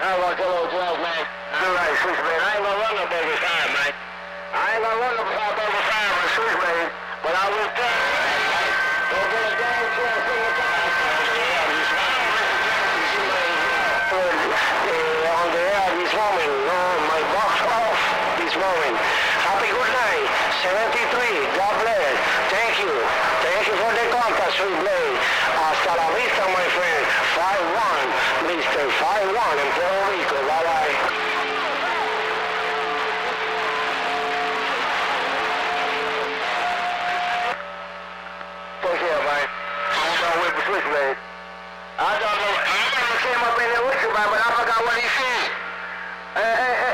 How about your little 12, man? All right, Switchblade. I ain't gonna run up over 5, man. I ain't gonna run up over 5 on Switchblade, but I will tell you, right? Don't get a damn chance in the time. On the air this moment, my box off this moment. Happy good night, 73, God bless. Thank you for the contact, Switchblade. Hasta la vista, my friend. 5-1, Mr. 5-1 in Puerto Rico. Bye bye. Take care, man. I'm going with the Switchblade. I never came up in there with you, man, but I forgot what he said.